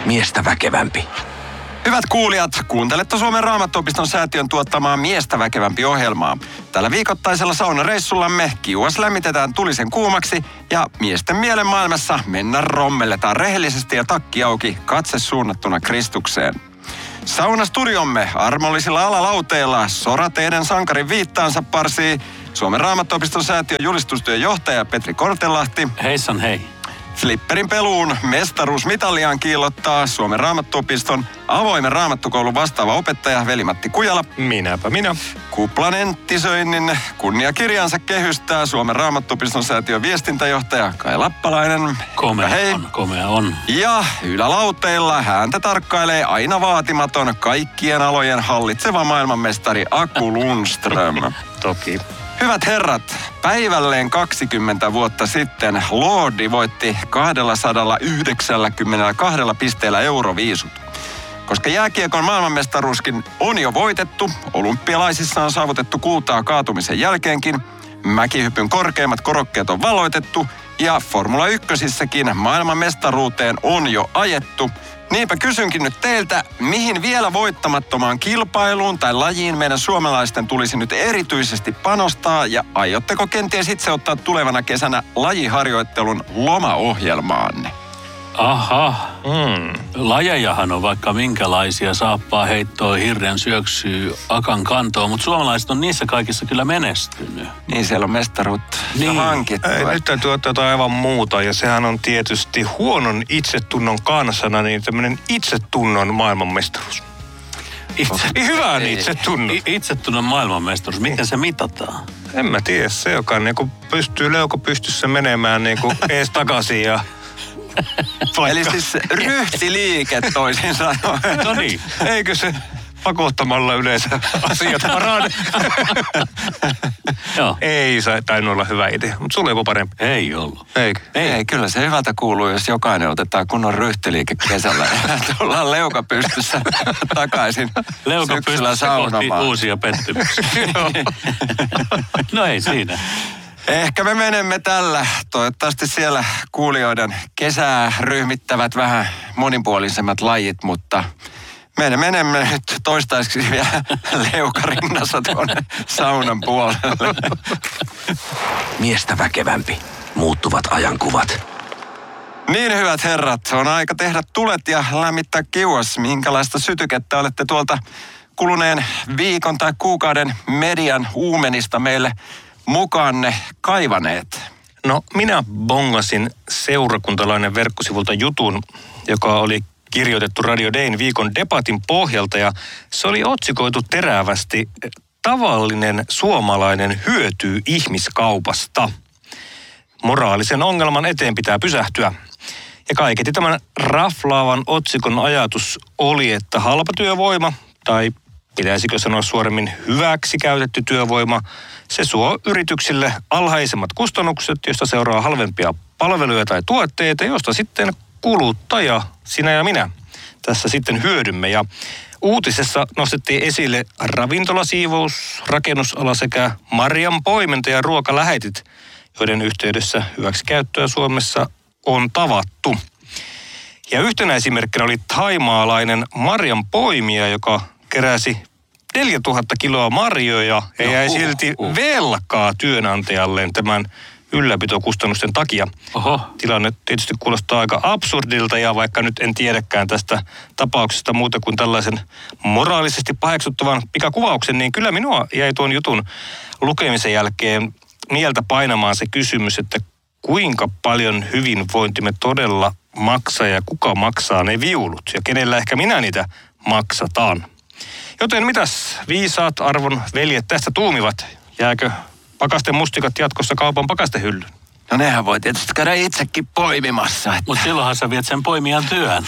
miestä väkevämpi. Hyvät kuulijat, kuuntelette Suomen Raamattuopiston säätiön tuottamaa Miestä väkevämpi -ohjelmaa. Tällä viikoittaisella saunareissullamme kiuas lämmitetään tulisen kuumaksi ja miesten mielen maailmassa rommelletaan rehellisesti ja takki auki, katse suunnattuna Kristukseen. Saunastudiomme armollisilla alalauteilla sorateiden sankarin viittaansa parsii Suomen Raamattuopiston säätiön julistustyön johtaja Petri Kortelahti. Heissan hei. Flipperin peluun mestaruusmitaliaan kiillottaa Suomen Raamattuopiston avoimen raamattukoulun vastaava opettaja Veli-Matti Kujala. Minäpä minä. Kuplan enttisöinnin kunniakirjansa kehystää Suomen Raamattuopiston säätiön viestintäjohtaja Kai Lappalainen. Komea on. Ja ylälauteilla häntä tarkkailee aina vaatimaton kaikkien alojen hallitseva maailmanmestari Aku Lundström. Toki. Hyvät herrat, päivälleen 20 vuotta sitten Lordi voitti 292 pisteellä Euroviisut. Koska jääkiekon maailmanmestaruuskin on jo voitettu, olympialaisissa on saavutettu kultaa kaatumisen jälkeenkin, mäkihypyn korkeimmat korokkeet on valloitettu ja Formula 1:ssäkin maailmanmestaruuteen on jo ajettu. Niinpä kysynkin nyt teiltä, mihin vielä voittamattomaan kilpailuun tai lajiin meidän suomalaisten tulisi nyt erityisesti panostaa ja aiotteko kenties itse ottaa tulevana kesänä lajiharjoittelun lomaohjelmaanne? Aha. Lajejahan on vaikka minkälaisia, saappaa heittoa, hirren syöksyä, akan kantoa, mutta suomalaiset on niissä kaikissa kyllä menestynyt. Niin, siellä on mestaruutta hankittu. Nyt täytyy ottaa jotain aivan muuta, ja sehän on tietysti huonon itsetunnon kansana, niin tämmöinen itsetunnon maailmanmestaruus. Hyvän itsetunnon. Itsetunnon maailmanmestaruus, miten se mitataan? En mä tiedä, se joka niinku pystyy leuko pystyssä menemään niinku ees takaisin ja... Eli siis ryhtiliike toisin sanoen. No niin. Eikö se pakottamalla yleensä asiat parane? Joo. Ei se tainnut olla hyvä idea, mutta sulla ei ole parempi. Ei ollut. Eikö? Ei, kyllä se hyvältä kuuluu, jos jokainen otetaan kunnon ryhtiliike kesällä ja tullaan leuka pystyssä takaisin Leuka syksyllä pystyssä kohti saunomaan. uusia pettymyksiä. No ei siinä. Ehkä me menemme tällä. Toivottavasti siellä kuulijoiden kesää ryhmittävät vähän monipuolisemmat lajit, mutta me menemme nyt toistaiseksi vielä leukarinnassa tuonne saunan puolelle. Miestä väkevämpi. Muuttuvat ajankuvat. Niin, hyvät herrat, on aika tehdä tulet ja lämmittää kiuas. Minkälaista sytykettä olette tuolta kuluneen viikon tai kuukauden median uumenista meille mukaanne kaivaneet? No, minä bongasin seurakuntalainen verkkosivulta jutun, joka oli kirjoitettu Radio Dayn viikon debatin pohjalta, ja se oli otsikoitu terävästi: tavallinen suomalainen hyötyy ihmiskaupasta. Moraalisen ongelman eteen pitää pysähtyä. Ja kaiketi tämän raflaavan otsikon ajatus oli, että halpatyövoima, tai pitäisikö sanoa suoremmin hyväksi käytetty työvoima, se suo yrityksille alhaisemmat kustannukset, josta seuraa halvempia palveluja tai tuotteita, josta sitten kuluttaja, sinä ja minä, tässä sitten hyödymme. Ja uutisessa nostettiin esille ravintolasiivous, rakennusala sekä marjanpoiminta ja ruokalähetit, joiden yhteydessä hyväksikäyttöä Suomessa on tavattu. Ja yhtenä esimerkkinä oli thaimaalainen marjanpoimija, joka keräsi 4000 kiloa marjoja ja jäi silti velkaa työnantajalleen tämän ylläpitokustannusten takia. Oho. Tilanne tietysti kuulostaa aika absurdilta, ja vaikka nyt en tiedäkään tästä tapauksesta muuta kuin tällaisen moraalisesti paheksuttavan pikakuvauksen, niin kyllä minua jäi tuon jutun lukemisen jälkeen mieltä painamaan se kysymys, että kuinka paljon hyvinvointimme todella maksaa ja kuka maksaa ne viulut ja kenellä ehkä minä niitä maksataan. Joten mitäs viisaat arvon veljet tästä tuumivat? Jääkö pakasten mustikat jatkossa kaupan pakastehyllyyn? No nehän voi tietysti käydä itsekin poimimassa. Mutta silloinhan sä viet sen poimijan työn.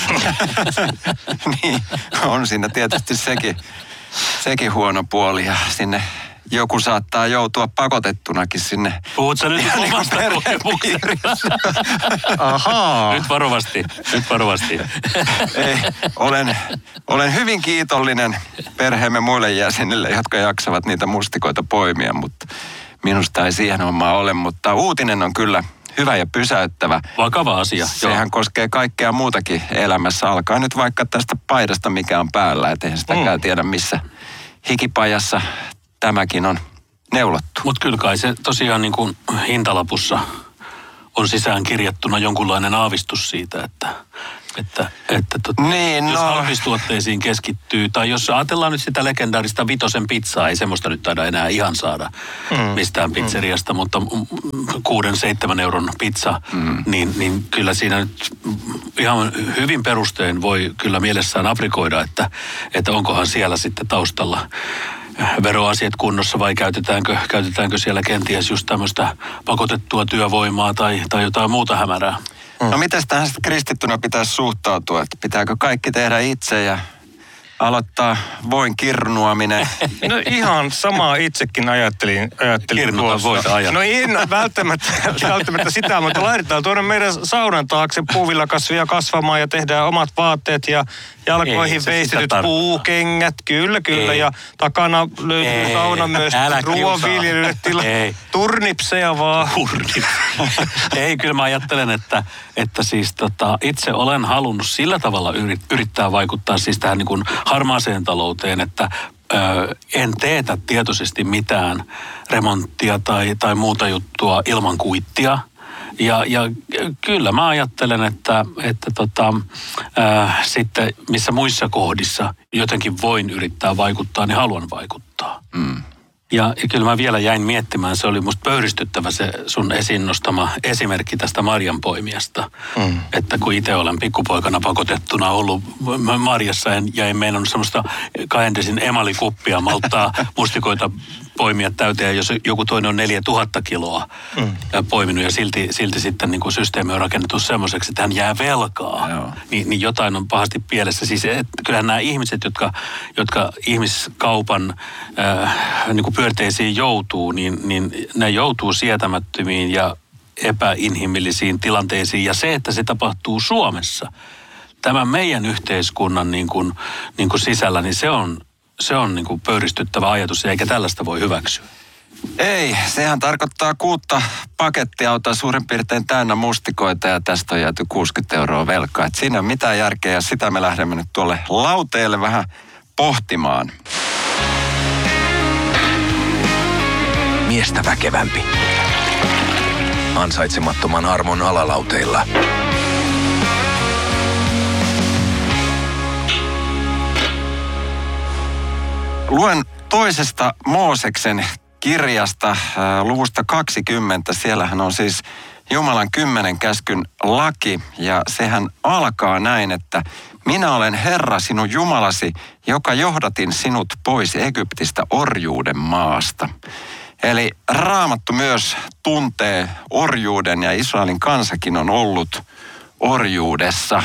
Niin, on siinä tietysti sekin huono puoli, ja sinne joku saattaa joutua pakotettunakin sinne. Puhut sä nyt omasta kokemuksesta? Ahaa. Nyt varovasti. Ei, olen hyvin kiitollinen perheemme muille jäsenille, jotka jaksavat niitä mustikoita poimia, mutta minusta ei siihen hommaa ole. Mutta uutinen on kyllä hyvä ja pysäyttävä. Vakava asia. Sehän koskee kaikkea muutakin elämässä. Alkaa nyt vaikka tästä paidasta, mikä on päällä. Et eihän sitäkään tiedä, missä hikipajassa tämäkin on neulottu. Mutta kyllä kai se tosiaan niin kuin hintalapussa on sisään kirjattuna jonkunlainen aavistus siitä, että niin, jos halpistuotteisiin keskittyy, tai jos ajatellaan nyt sitä legendaarista Vitosen pizzaa, ei semmoista nyt taida enää ihan saada mistään pizzeriasta, mutta 6-7 euron pizza, niin kyllä siinä nyt ihan hyvin perustein voi kyllä mielessään aprikoida, että onkohan siellä sitten taustalla veroasiat kunnossa vai käytetäänkö siellä kenties just tämmöistä pakotettua työvoimaa tai jotain muuta hämärää. No miten tähän sitten kristittynä pitäisi suhtautua? Että pitääkö kaikki tehdä itse ja aloittaa voin kirnuaminen? No ihan samaa itsekin ajattelin Kirnuta voita ajatella. No ei välttämättä sitä, mutta laitetaan tuonne meidän saunan taakse puuvillakasvia kasvamaan ja tehdään omat vaatteet ja jalkoihin veistetyt puukengät. Kyllä. Ei. Ja takana löytyy sauna myös ruoanviljelylle tila. Turnipseja vaan. Ei, kyllä mä ajattelen, että siis itse olen halunnut sillä tavalla yrittää vaikuttaa siis tähän niin kuin harmaaseen talouteen, että en teetä tietoisesti mitään remonttia tai muuta juttua ilman kuittia. Ja kyllä mä ajattelen, että sitten missä muissa kohdissa jotenkin voin yrittää vaikuttaa, niin haluan vaikuttaa. Ja kyllä mä vielä jäin miettimään, se oli musta pöyristyttävä se sun esiin nostama esimerkki tästä marjanpoimijasta. Että kun itse olen pikkupoikana pakotettuna ollut marjassa ja en meinannut semmoista 2 desin emalikuppia malttaa mustikoita poimia täyteen, jos joku toinen on 4000 kiloa poiminut ja silti sitten niin kuin systeemi on rakennettu semmoiseksi, että hän jää velkaa. Niin jotain on pahasti pielessä. Siis kyllähän nämä ihmiset, jotka ihmiskaupan niin kuin pyörteisiin joutuu, niin ne joutuu sietämättömiin ja epäinhimillisiin tilanteisiin. Ja se, että se tapahtuu Suomessa, tämän meidän yhteiskunnan niin kuin sisällä, niin se on niin kuin pöyristyttävä ajatus, eikä tällaista voi hyväksyä. Ei, sehän tarkoittaa 6 pakettiautoa suurin piirtein täynnä mustikoita ja tästä on jääty 60 € velkaa. Et siinä on mitään järkeä ja sitä me lähdemme nyt tuolle lauteelle vähän pohtimaan. Miestä väkevämpi. Ansaitsemattoman armon alalauteilla. Luen toisesta Mooseksen kirjasta luvusta 20. Siellähän on siis Jumalan 10 käskyn laki ja sehän alkaa näin, että minä olen Herra sinun Jumalasi, joka johdatin sinut pois Egyptistä orjuuden maasta. Eli Raamattu myös tuntee orjuuden ja Israelin kansakin on ollut orjuudessa.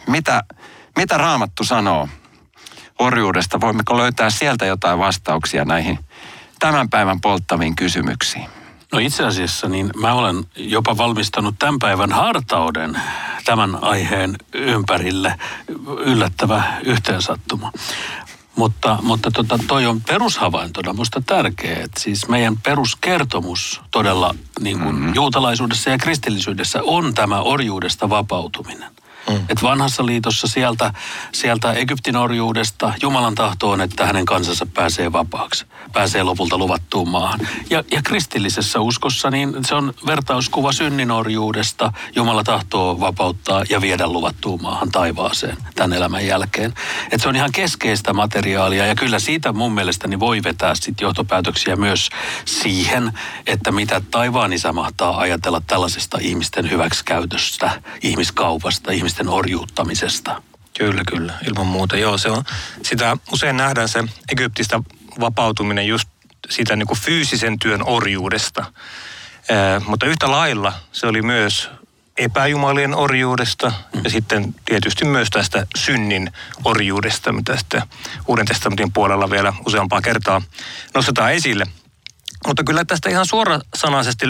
Mitä Raamattu sanoo orjuudesta? Voimmeko löytää sieltä jotain vastauksia näihin tämän päivän polttaviin kysymyksiin? No itse asiassa niin mä olen jopa valmistanut tämän päivän hartauden tämän aiheen ympärille. Yllättävä yhteensattuma. Mutta toi on perushavaintona musta tärkeä, että siis meidän peruskertomus todella niin kuin juutalaisuudessa ja kristillisyydessä on tämä orjuudesta vapautuminen. Että vanhassa liitossa sieltä Egyptin orjuudesta Jumalan tahto on, että hänen kansansa pääsee vapaaksi. Pääsee lopulta luvattuun maahan. Ja kristillisessä uskossa niin se on vertauskuva synnin orjuudesta. Jumala tahtoo vapauttaa ja viedä luvattuun maahan taivaaseen tämän elämän jälkeen. Että se on ihan keskeistä materiaalia ja kyllä siitä mun mielestäni voi vetää sitten johtopäätöksiä myös siihen, että mitä taivaan isä mahtaa ajatella tällaisesta ihmisten hyväksikäytöstä, ihmiskaupasta, ihmisten orjuuttamisesta. Kyllä, ilman muuta. Joo, se on, sitä usein nähdään se Egyptistä vapautuminen just siitä niin kuin fyysisen työn orjuudesta. Mutta yhtä lailla se oli myös epäjumalien orjuudesta ja sitten tietysti myös tästä synnin orjuudesta, mitä sitten Uuden testamentin puolella vielä useampaa kertaa nostetaan esille. Mutta kyllä tästä ihan suorasanaisesti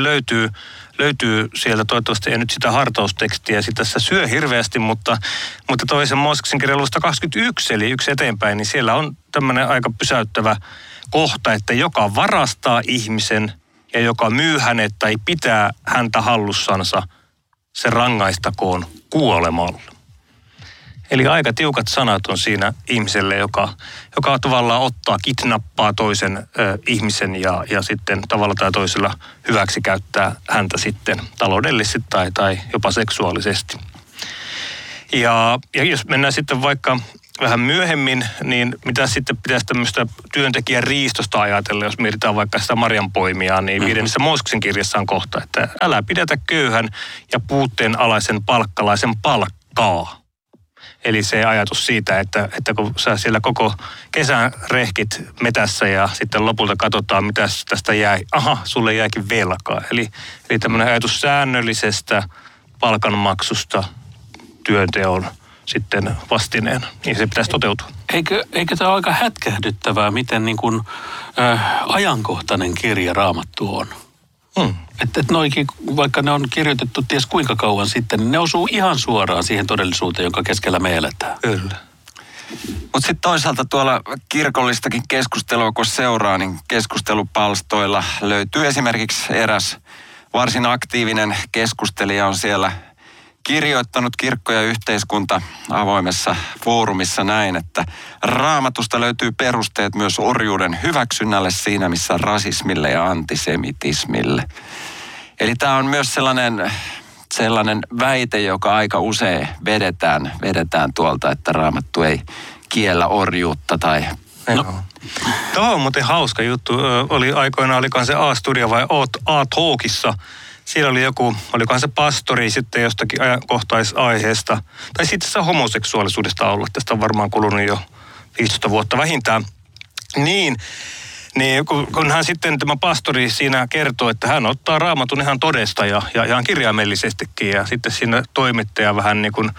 löytyy sieltä, toivottavasti ei nyt sitä hartaustekstiä, sitä tässä syö hirveästi, mutta toisen Mooseksen kirjan luvusta 21, eli yksi eteenpäin, niin siellä on tämmöinen aika pysäyttävä kohta, että joka varastaa ihmisen ja joka myy hänet tai pitää häntä hallussansa, se rangaistakoon kuolemalla. Eli aika tiukat sanat on siinä ihmiselle, joka tavallaan kidnappaa toisen ihmisen ja sitten tavalla tai toisella hyväksi käyttää häntä sitten taloudellisesti tai jopa seksuaalisesti. Ja jos mennään sitten vaikka vähän myöhemmin, niin mitä sitten pitäisi tämmöistä työntekijän riistosta ajatella, jos mietitään vaikka sitä marjanpoimijaa, niin 5. Mooseksen kirjassa on kohta, että älä pidetä köyhän ja puutteenalaisen palkkalaisen palkkaa. Eli se ajatus siitä, että kun sä siellä koko kesän rehkit metässä ja sitten lopulta katsotaan, mitä tästä jäi. Aha, sulle jääkin velkaa. Eli tämmöinen ajatus säännöllisestä palkanmaksusta työnteon sitten vastineena, niin se pitäisi toteutua. Eikö tämä ole aika hätkähdyttävää, miten niin kuin, ajankohtainen kirja Raamattu on? Että noikin, vaikka ne on kirjoitettu ties kuinka kauan sitten, niin ne osuu ihan suoraan siihen todellisuuteen, jonka keskellä me eletään. Kyllä. Mutta sitten toisaalta tuolla kirkollistakin keskustelua, kun seuraa, niin keskustelupalstoilla löytyy esimerkiksi eräs varsin aktiivinen keskustelija on siellä kirjoittanut Kirkko ja yhteiskunta avoimessa foorumissa näin, että Raamatusta löytyy perusteet myös orjuuden hyväksynnälle siinä, missä rasismille ja antisemitismille. Eli tämä on myös sellainen väite, joka aika usein vedetään tuolta, että Raamattu ei kiellä orjuutta tai... No. Tämä on muuten hauska juttu. Oli aikoinaan, olikohan se A-studio vai A-talkissa. Siellä oli joku, olikohan se pastori sitten jostakin ajankohtaisaiheesta. Tai sitten se homoseksuaalisuudesta olla. Tästä on varmaan kulunut jo 15 vuotta vähintään. Niin kun hän sitten, tämä pastori siinä kertoo, että hän ottaa Raamatun ihan todesta ja ihan kirjaimellisestikin. Ja sitten siinä toimittaja vähän niin kuin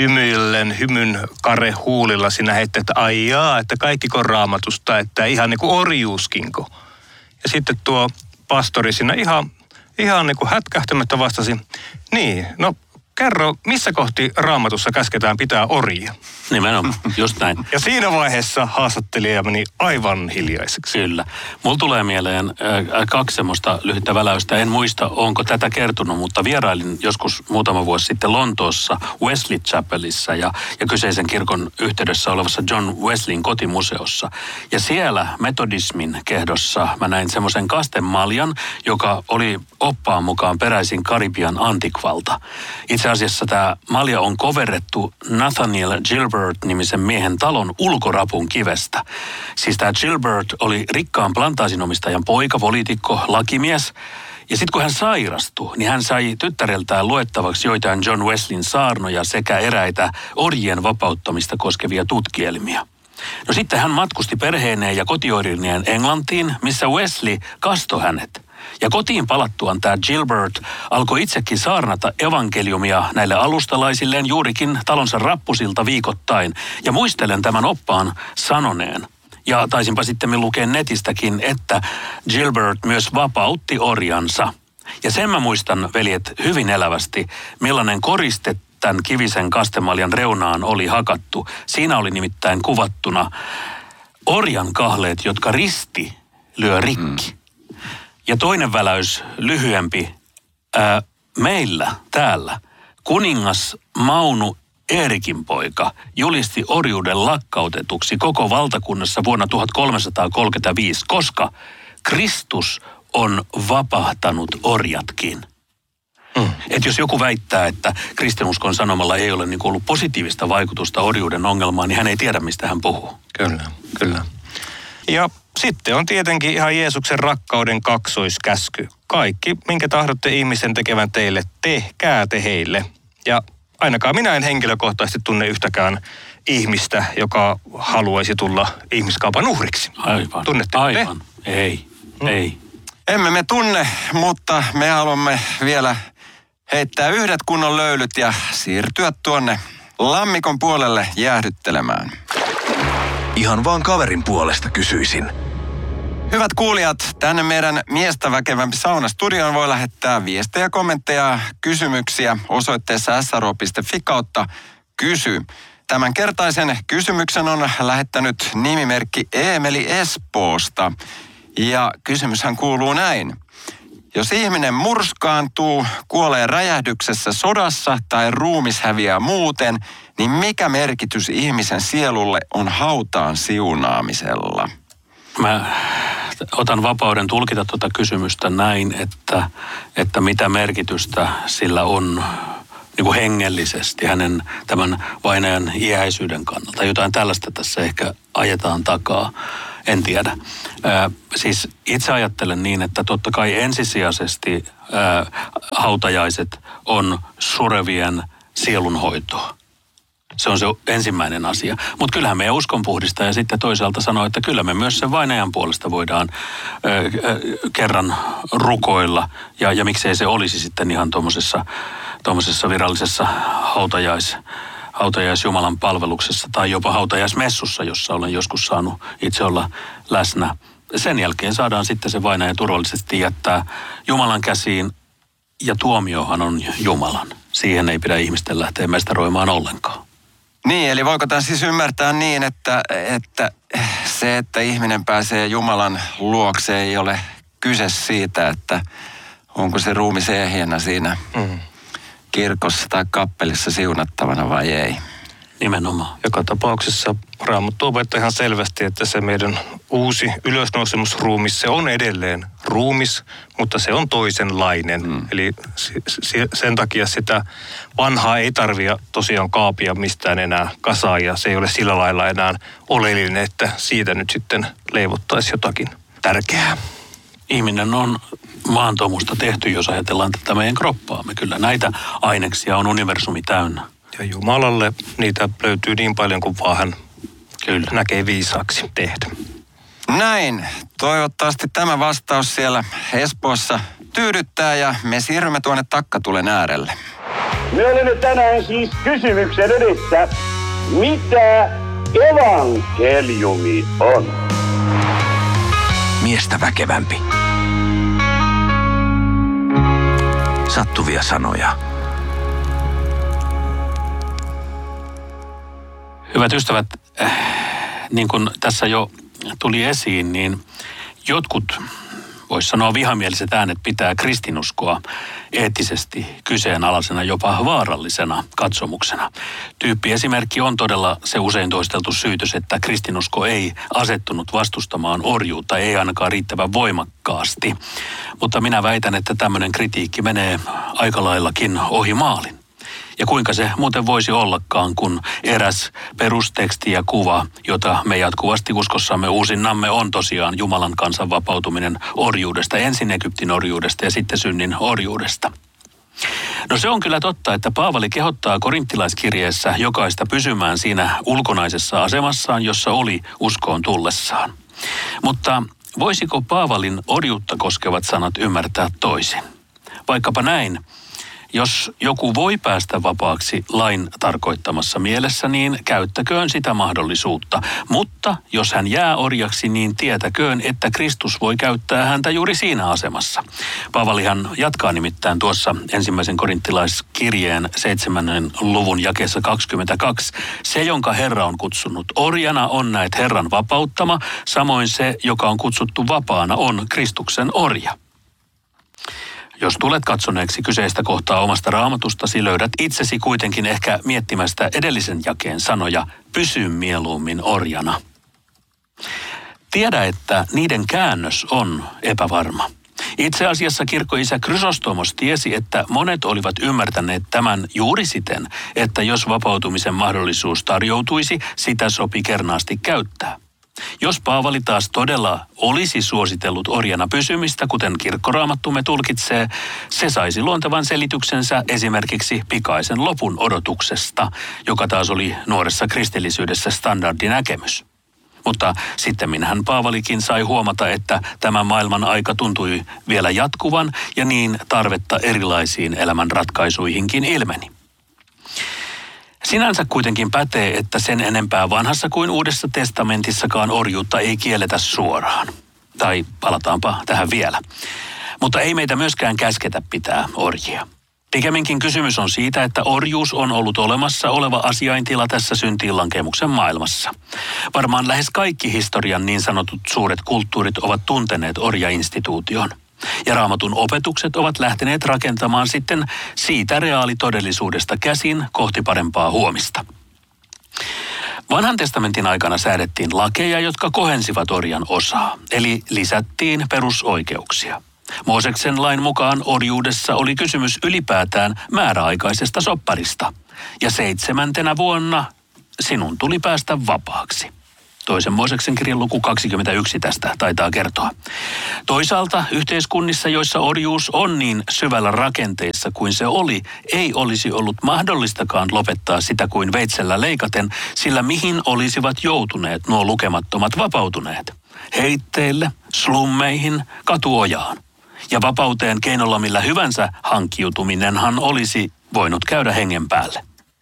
hymyn kare huulilla siinä heittää, että ai jaa, että kaikkiko Raamatusta, että ihan niin kuin orjuuskinko. Ja sitten tuo pastori siinä ihan niin kuin hätkähtämättä vastasi, niin, no kerro, missä kohti Raamatussa käsketään pitää orjia? Nimenomaan, just näin. Ja siinä vaiheessa haastattelija meni aivan hiljaiseksi. Kyllä. Mulla tulee mieleen 2 semmoista lyhyttä väläystä. En muista, onko tätä kertonut, mutta vierailin joskus muutama vuosi sitten Lontoossa Wesley Chapelissa ja kyseisen kirkon yhteydessä olevassa John Wesleyn kotimuseossa. Ja siellä metodismin kehdossa mä näin semmoisen kastemaljan, joka oli oppaan mukaan peräisin Karibian antikvalta. Itse asiassa tämä malja on koverrettu Nathaniel Gilbert-nimisen miehen talon ulkorapun kivestä. Siis tämä Gilbert oli rikkaan plantaasinomistajan poika, poliitikko, lakimies. Ja sitten kun hän sairastui, niin hän sai tyttäreltään luettavaksi joitain John Wesleyn saarnoja sekä eräitä orjien vapauttamista koskevia tutkielmia. No sitten hän matkusti perheineen ja kotioirineen Englantiin, missä Wesley kastoi hänet. Ja kotiin palattuaan tämä Gilbert alkoi itsekin saarnata evankeliumia näille alustalaisilleen juurikin talonsa rappusilta viikoittain. Ja muistelen tämän oppaan sanoneen. Ja taisinpa sitten lukea netistäkin, että Gilbert myös vapautti orjansa. Ja sen mä muistan, veljet, hyvin elävästi, millainen koriste tämän kivisen kastemaljan reunaan oli hakattu. Siinä oli nimittäin kuvattuna orjan kahleet, jotka risti lyö rikki. Ja toinen väläys, lyhyempi, meillä täällä kuningas Maunu Eerikin poika julisti orjuuden lakkautetuksi koko valtakunnassa vuonna 1335, koska Kristus on vapahtanut orjatkin. Että jos joku väittää, että kristinuskon sanomalla ei ole niin ollut positiivista vaikutusta orjuuden ongelmaan, niin hän ei tiedä, mistä hän puhuu. Kyllä. Ja sitten on tietenkin ihan Jeesuksen rakkauden kaksoiskäsky. Kaikki, minkä tahdotte ihmisen tekevän teille, tehkää te heille. Ja ainakaan minä en henkilökohtaisesti tunne yhtäkään ihmistä, joka haluaisi tulla ihmiskaupan uhriksi. Aivan. Tunnetteko te? Aivan. Ei. Emme me tunne, mutta me haluamme vielä heittää yhdet kunnon löylyt ja siirtyä tuonne lammikon puolelle jäähdyttelemään. Ihan vaan kaverin puolesta kysyisin. Hyvät kuulijat, tänne meidän miestä väkevämpi saunastudioon voi lähettää viestejä, kommentteja, kysymyksiä osoitteessa sro.fi kautta kysy. Tämän kertaisen kysymyksen on lähettänyt nimimerkki Eemeli Espoosta. Ja kysymyshän kuuluu näin. Jos ihminen murskaantuu, kuolee räjähdyksessä sodassa tai ruumis häviää muuten, niin mikä merkitys ihmisen sielulle on hautaan siunaamisella? Mä otan vapauden tulkita tuota kysymystä näin, että mitä merkitystä sillä on niin kuin hengellisesti hänen tämän vainajan iäisyyden kannalta. Jotain tällaista tässä ehkä ajetaan takaa, en tiedä. Siis itse ajattelen niin, että totta kai ensisijaisesti hautajaiset on surevien sielunhoitoa. Se on se ensimmäinen asia. Mutta kyllähän meidän uskonpuhdistaja sitten toisaalta sanoo, että kyllä me myös sen vainajan puolesta voidaan kerran rukoilla. Ja miksei se olisi sitten ihan tuommoisessa virallisessa hautajaisjumalan palveluksessa tai jopa hautajaismessussa, jossa olen joskus saanut itse olla läsnä. Sen jälkeen saadaan sitten se vainaja turvallisesti jättää Jumalan käsiin, ja tuomiohan on Jumalan. Siihen ei pidä ihmisten lähteä mestaroimaan ollenkaan. Niin, eli voiko tämän siis ymmärtää niin, että se, että ihminen pääsee Jumalan luokse, ei ole kyse siitä, että onko se ruumis ehjänä siinä kirkossa tai kappelissa siunattavana vai ei? Nimenomaan. Joka tapauksessa Raamattu opettaa ihan selvästi, että se meidän uusi ylösnousemusruumis, se on edelleen ruumis, mutta se on toisenlainen. Eli sen takia sitä vanhaa ei tarvitse tosiaan kaapia mistään enää kasaan, ja se ei ole sillä lailla enää oleellinen, että siitä nyt sitten leivottaisiin jotakin tärkeää. Ihminen on maantomusta tehty, jos ajatellaan tätä meidän kroppaamme. Kyllä näitä aineksia on universumi täynnä. Ja Jumalalle niitä löytyy niin paljon kuin vaan hän näkee viisaaksi tehdä. Näin. Toivottavasti tämä vastaus siellä Espoossa tyydyttää ja me siirrymme tuonne Takkatulen äärelle. Me olemme tänään siis kysymyksen edessä, mitä evankeliumi on? Miestä väkevämpi. Sattuvia sanoja. Hyvät ystävät, niin kuin tässä jo tuli esiin, niin jotkut, voisi sanoa vihamieliset äänet, pitää kristinuskoa eettisesti kyseenalaisena, jopa vaarallisena katsomuksena. Tyyppiesimerkki on todella se usein toisteltu syytös, että kristinusko ei asettunut vastustamaan orjuutta, ei ainakaan riittävän voimakkaasti. Mutta minä väitän, että tämmöinen kritiikki menee aika laillakin ohi maalin. Ja kuinka se muuten voisi ollakaan, kun eräs perusteksti ja kuva, jota me jatkuvasti uskossamme uusinnamme, on tosiaan Jumalan kansan vapautuminen orjuudesta, ensin Egyptin orjuudesta ja sitten synnin orjuudesta. No se on kyllä totta, että Paavali kehottaa korinttilaiskirjeessä jokaista pysymään siinä ulkonaisessa asemassaan, jossa oli uskoon tullessaan. Mutta voisiko Paavalin orjuutta koskevat sanat ymmärtää toisin? Vaikkapa näin. Jos joku voi päästä vapaaksi lain tarkoittamassa mielessä, niin käyttäköön sitä mahdollisuutta. Mutta jos hän jää orjaksi, niin tietäköön, että Kristus voi käyttää häntä juuri siinä asemassa. Paavalihan jatkaa nimittäin tuossa ensimmäisen korinttilaiskirjeen 7. luvun jakeessa 22. Se, jonka Herra on kutsunut orjana, on näet Herran vapauttama. Samoin se, joka on kutsuttu vapaana, on Kristuksen orja. Jos tulet katsoneeksi kyseistä kohtaa omasta raamatustasi, löydät itsesi kuitenkin ehkä miettimästä edellisen jakeen sanoja, pysy mieluummin orjana. Tiedä, että niiden käännös on epävarma. Itse asiassa kirkkoisä Krysostomos tiesi, että monet olivat ymmärtäneet tämän juuri siten, että jos vapautumisen mahdollisuus tarjoutuisi, sitä sopi kernaasti käyttää. Jos Paavali taas todella olisi suositellut orjana pysymistä, kuten kirkkoraamattumme tulkitsee, se saisi luontevan selityksensä esimerkiksi pikaisen lopun odotuksesta, joka taas oli nuoressa kristillisyydessä standardinäkemys. Mutta sittemminhän Paavalikin sai huomata, että tämä maailman aika tuntui vielä jatkuvan ja niin tarvetta erilaisiin elämän ratkaisuihinkin ilmeni. Sinänsä kuitenkin pätee, että sen enempää vanhassa kuin uudessa testamentissakaan orjuutta ei kielletä suoraan. Tai palataanpa tähän vielä. Mutta ei meitä myöskään käsketä pitää orjia. Pikemminkin kysymys on siitä, että orjuus on ollut olemassa oleva asiaintila tässä syntiinlankemuksen maailmassa. Varmaan lähes kaikki historian niin sanotut suuret kulttuurit ovat tunteneet orjainstituution. Ja Raamatun opetukset ovat lähteneet rakentamaan sitten siitä reaalitodellisuudesta käsin kohti parempaa huomista. Vanhan testamentin aikana säädettiin lakeja, jotka kohensivat orjan osaa, eli lisättiin perusoikeuksia. Mooseksen lain mukaan orjuudessa oli kysymys ylipäätään määräaikaisesta sopparista, ja 7. vuonna sinun tuli päästä vapaaksi. 2. Mooseksen kirjan luku 21 tästä taitaa kertoa. Toisaalta yhteiskunnissa, joissa orjuus on niin syvällä rakenteissa kuin se oli, ei olisi ollut mahdollistakaan lopettaa sitä kuin veitsellä leikaten, sillä mihin olisivat joutuneet nuo lukemattomat vapautuneet? Heitteille, slummeihin, katuojaan. Ja vapauteen keinolla millä hyvänsä hankkiutuminenhan olisi voinut käydä hengen päälle.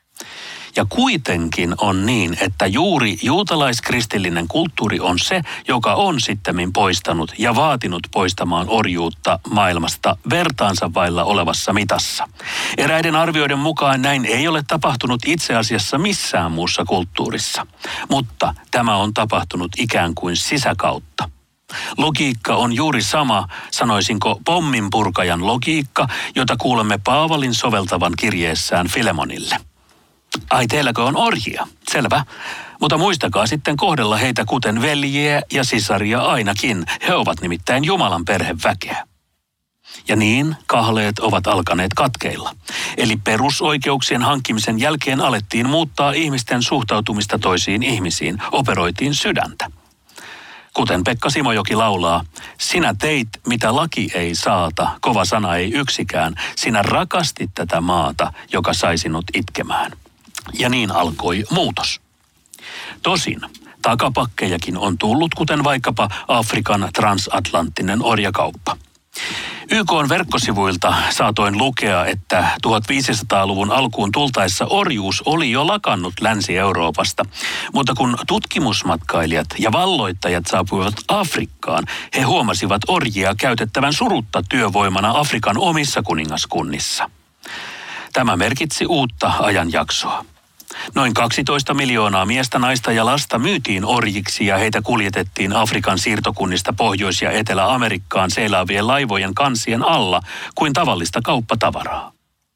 Ja kuitenkin on niin, että juuri juutalaiskristillinen kulttuuri on se, joka on sittemmin poistanut ja vaatinut poistamaan orjuutta maailmasta vertaansa vailla olevassa mitassa. Eräiden arvioiden mukaan näin ei ole tapahtunut itse asiassa missään muussa kulttuurissa, mutta tämä on tapahtunut ikään kuin sisäkautta. Logiikka on juuri sama, sanoisinko pomminpurkajan logiikka, jota kuulemme Paavalin soveltavan kirjeessään Filemonille. Ai teilläkö on orjia? Selvä. Mutta muistakaa sitten kohdella heitä kuten veljiä ja sisaria ainakin. He ovat nimittäin Jumalan perheväkeä. Ja niin kahleet ovat alkaneet katkeilla. Eli perusoikeuksien hankkimisen jälkeen alettiin muuttaa ihmisten suhtautumista toisiin ihmisiin. Operoitiin sydäntä. Kuten Pekka Simojoki laulaa, sinä teit, mitä laki ei saata, kova sana ei yksikään. Sinä rakastit tätä maata, joka sai sinut itkemään. Ja niin alkoi muutos. Tosin takapakkejakin on tullut, kuten vaikkapa Afrikan transatlanttinen orjakauppa. YK:n verkkosivuilta saatoin lukea, että 1500-luvun alkuun tultaessa orjuus oli jo lakannut Länsi-Euroopasta, mutta kun tutkimusmatkailijat ja valloittajat saapuivat Afrikkaan, he huomasivat orjia käytettävän surutta työvoimana Afrikan omissa kuningaskunnissa. Tämä merkitsi uutta ajanjaksoa. Noin 12 miljoonaa miestä, naista ja lasta myytiin orjiksi ja heitä kuljetettiin Afrikan siirtokunnista Pohjois- ja Etelä-Amerikkaan seilaavien laivojen kansien alla kuin tavallista kauppatavaraa.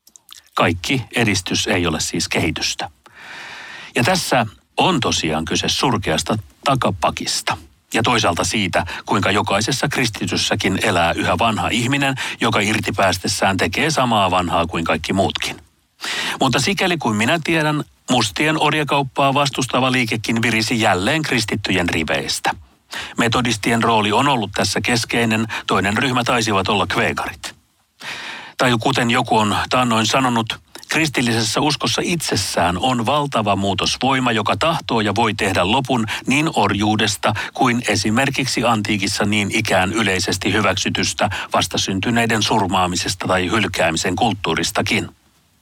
Kaikki edistys ei ole siis kehitystä. Ja tässä on tosiaan kyse surkeasta takapakista. Ja toisaalta siitä, kuinka jokaisessa kristityssäkin elää yhä vanha ihminen, joka irti päästessään tekee samaa vanhaa kuin kaikki muutkin. Mutta sikäli kuin minä tiedän, mustien orjakauppaa vastustava liikekin virisi jälleen kristittyjen riveistä. Metodistien rooli on ollut tässä keskeinen, toinen ryhmä taisivat olla kveekarit. Tai kuten joku on taannoin sanonut, kristillisessä uskossa itsessään on valtava muutosvoima, joka tahtoo ja voi tehdä lopun niin orjuudesta kuin esimerkiksi antiikissa niin ikään yleisesti hyväksytystä vastasyntyneiden surmaamisesta tai hylkäämisen kulttuuristakin.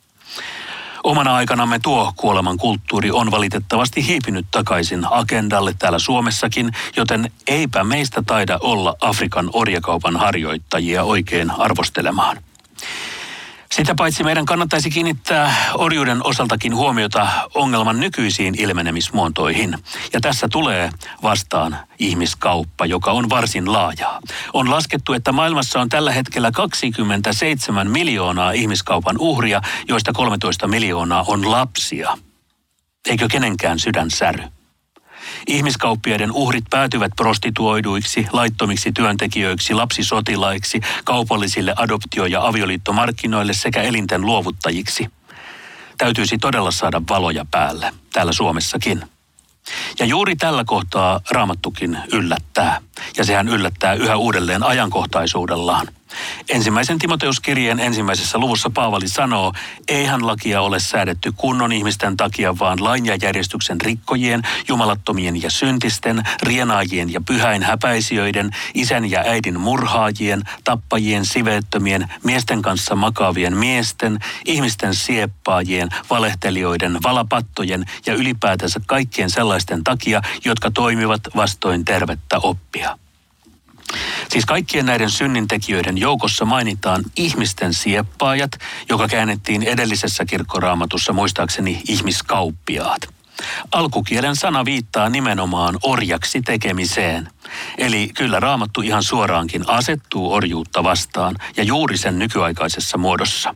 Omana aikanamme tuo kuoleman kulttuuri on valitettavasti hiipinyt takaisin agendalle täällä Suomessakin, joten eipä meistä taida olla Afrikan orjakaupan harjoittajia oikein arvostelemaan. Sitä paitsi meidän kannattaisi kiinnittää orjuuden osaltakin huomiota ongelman nykyisiin ilmenemismuotoihin. Ja tässä tulee vastaan ihmiskauppa, joka on varsin laajaa. On laskettu, että maailmassa on tällä hetkellä 27 miljoonaa ihmiskaupan uhria, joista 13 miljoonaa on lapsia. Eikö kenenkään sydän säry? Ihmiskauppiaiden uhrit päätyvät prostituoiduiksi, laittomiksi työntekijöiksi, lapsisotilaiksi, kaupallisille adoptio- ja avioliittomarkkinoille sekä elinten luovuttajiksi. Täytyisi todella saada valoja päälle, täällä Suomessakin. Ja juuri tällä kohtaa Raamattukin yllättää, ja sehän yllättää yhä uudelleen ajankohtaisuudellaan. Ensimmäisen Timoteuskirjeen 1. luvussa Paavali sanoo, eihän lakia ole säädetty kunnon ihmisten takia, vaan lain ja järjestyksen rikkojien, jumalattomien ja syntisten, rienaajien ja pyhäin häpäisijöiden, isän ja äidin murhaajien, tappajien, siveettömien, miesten kanssa makaavien miesten, ihmisten sieppaajien, valehtelijoiden, valapattojen ja ylipäätänsä kaikkien sellaisten takia, jotka toimivat vastoin tervettä oppia. Siis kaikkien näiden synnintekijöiden joukossa mainitaan ihmisten sieppaajat, joka käännettiin edellisessä kirkkoraamatussa muistaakseni ihmiskauppiaat. Alkukielen sana viittaa nimenomaan orjaksi tekemiseen. Eli kyllä Raamattu ihan suoraankin asettuu orjuutta vastaan ja juuri sen nykyaikaisessa muodossa.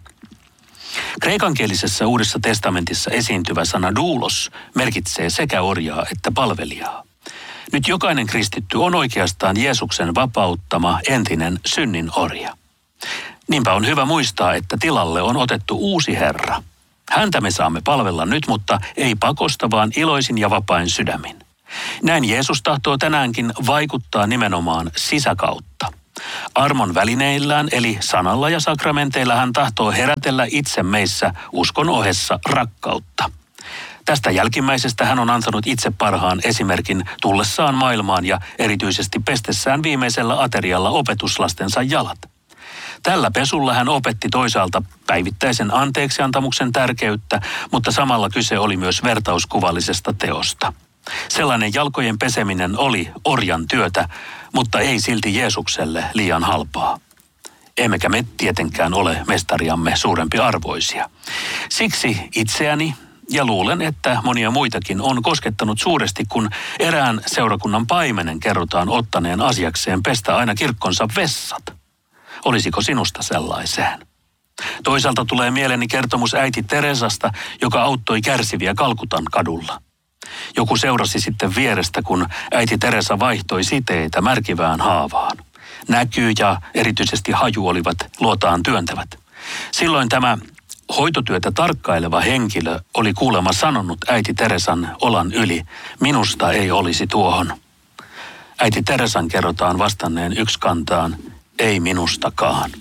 Kreikankielisessä Uudessa testamentissa esiintyvä sana doulos merkitsee sekä orjaa että palvelijaa. Nyt jokainen kristitty on oikeastaan Jeesuksen vapauttama entinen synnin orja. Niinpä on hyvä muistaa, että tilalle on otettu uusi Herra. Häntä me saamme palvella nyt, mutta ei pakosta, vaan iloisin ja vapain sydämin. Näin Jeesus tahtoo tänäänkin vaikuttaa nimenomaan sisäkautta. Armon välineillään eli sanalla ja sakramenteilla hän tahtoo herätellä itse meissä uskon ohessa rakkautta. Tästä jälkimmäisestä hän on antanut itse parhaan esimerkin tullessaan maailmaan ja erityisesti pestessään viimeisellä aterialla opetuslastensa jalat. Tällä pesulla hän opetti toisaalta päivittäisen anteeksiantamuksen tärkeyttä, mutta samalla kyse oli myös vertauskuvallisesta teosta. Sellainen jalkojen peseminen oli orjan työtä, mutta ei silti Jeesukselle liian halpaa. Emmekä me tietenkään ole mestariamme suurempi arvoisia. Siksi itseäni ja luulen, että monia muitakin on koskettanut suuresti, kun erään seurakunnan paimenen kerrotaan ottaneen asiakseen pestä aina kirkkonsa vessat. Olisiko sinusta sellaiseen? Toisaalta tulee mieleeni kertomus äiti Teresasta, joka auttoi kärsiviä Kalkutan kadulla. Joku seurasi sitten vierestä, kun äiti Teresa vaihtoi siteitä märkivään haavaan. Näky ja erityisesti haju olivat luotaan työntävät. Silloin tämä hoitotyötä tarkkaileva henkilö oli kuulemma sanonut äiti Teresan olan yli, minusta ei olisi tuohon. Äiti Teresan kerrotaan vastanneen yksikantaan, ei minustakaan.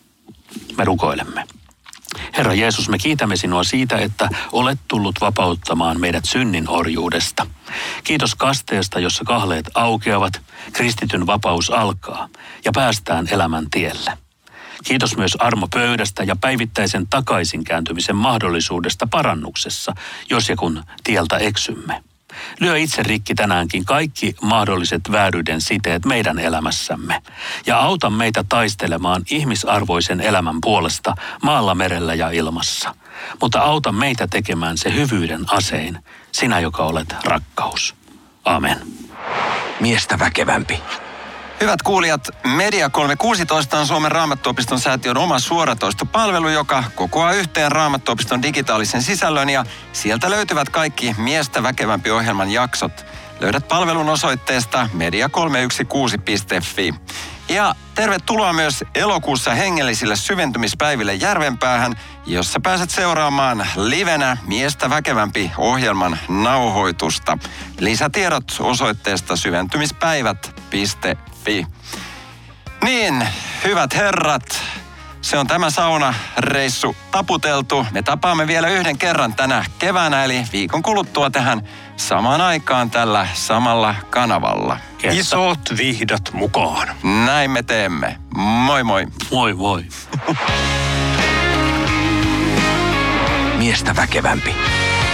Me rukoilemme. Herra Jeesus, me kiitämme sinua siitä, että olet tullut vapauttamaan meidät synnin orjuudesta. Kiitos kasteesta, jossa kahleet aukeavat, kristityn vapaus alkaa ja päästään elämän tielle. Kiitos myös armopöydästä ja päivittäisen takaisin kääntymisen mahdollisuudesta parannuksessa, jos ja kun tieltä eksymme. Lyö itse rikki tänäänkin kaikki mahdolliset vääryyden siteet meidän elämässämme ja auta meitä taistelemaan ihmisarvoisen elämän puolesta maalla, merellä ja ilmassa. Mutta auta meitä tekemään se hyvyyden asein, sinä joka olet rakkaus. Amen. Miestä väkevämpi. Hyvät kuulijat, Media 316 on Suomen Raamattuopiston säätiön oma suoratoistopalvelu, joka kokoaa yhteen Raamattuopiston digitaalisen sisällön ja sieltä löytyvät kaikki Miestä väkevämpi -ohjelman jaksot. Löydät palvelun osoitteesta media316.fi. Ja tervetuloa myös elokuussa hengellisille syventymispäiville Järvenpäähän, jossa pääset seuraamaan livenä Miestä väkevämpi -ohjelman nauhoitusta. Lisätiedot osoitteesta syventymispäivät.fi. Niin, hyvät herrat, se on tämä saunareissu taputeltu. Me tapaamme vielä yhden kerran tänä keväänä, eli viikon kuluttua tähän samaan aikaan tällä samalla kanavalla. Isot vihdat mukaan. Näin me teemme. Moi moi. Moi moi. Miestä väkevämpi.